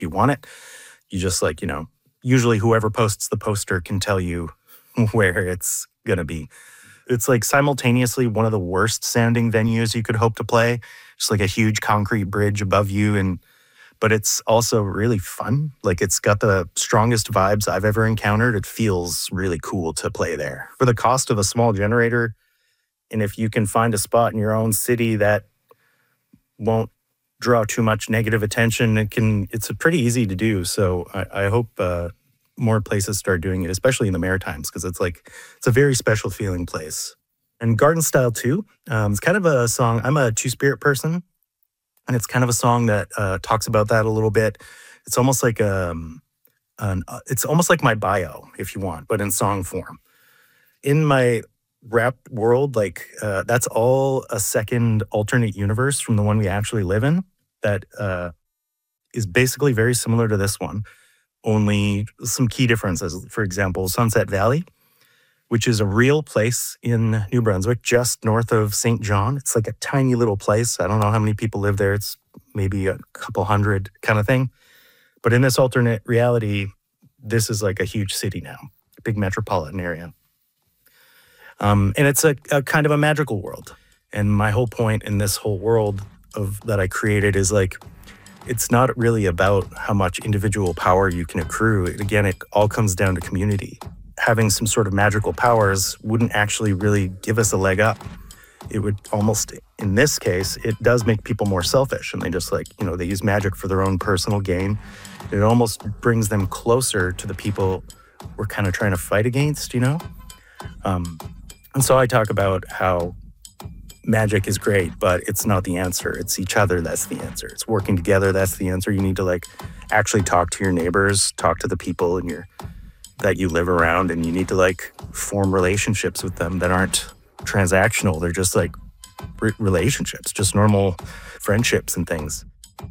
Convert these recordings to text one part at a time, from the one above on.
you want it. You just like, usually whoever posts the poster can tell you where it's going to be. It's like simultaneously one of the worst sounding venues you could hope to play. Just like a huge concrete bridge above you. But it's also really fun. Like it's got the strongest vibes I've ever encountered. It feels really cool to play there. For the cost of a small generator, and if you can find a spot in your own city that won't draw too much negative attention, it's pretty easy to do. So I hope more places start doing it, especially in the Maritimes, because it's a very special feeling place. And Garden Style 2, it's kind of a song. I'm a Two-Spirit person, and it's kind of a song that talks about that a little bit. It's almost like it's almost like my bio, if you want, but in song form. In my rap world, that's all a second alternate universe from the one we actually live in that is basically very similar to this one, only some key differences. For example, Sunset Valley, which is a real place in New Brunswick, just north of St. John. It's like a tiny little place. I don't know how many people live there. It's maybe a couple hundred kind of thing. But in this alternate reality, this is like a huge city now, a big metropolitan area. And it's a kind of a magical world. And my whole point in this whole world that I created is it's not really about how much individual power you can accrue. Again, it all comes down to community. Having some sort of magical powers wouldn't actually really give us a leg up. It would almost, in this case, it does make people more selfish, and they just they use magic for their own personal gain. It almost brings them closer to the people we're kind of trying to fight against, And so I talk about how magic is great, but it's not the answer. It's each other that's the answer. It's working together that's the answer. You need to actually talk to your neighbors, talk to the people that you live around, and you need to form relationships with them that aren't transactional. They're just relationships, just normal friendships and things.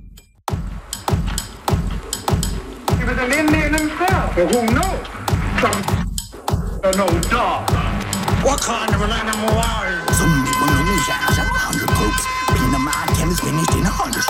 He was an Indian himself, or who knows? No dog. What kind of an animal are you? Some people know me as 100 popes. Being a mad chemist finished in 100